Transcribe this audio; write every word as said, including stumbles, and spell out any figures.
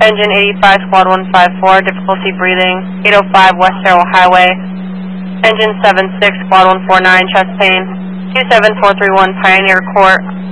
Engine eighty-five, squad one five four, difficulty breathing, eight oh five West Terrell Highway. Engine seven six, squad one four nine, chest pain, two seven four three one Pioneer Court.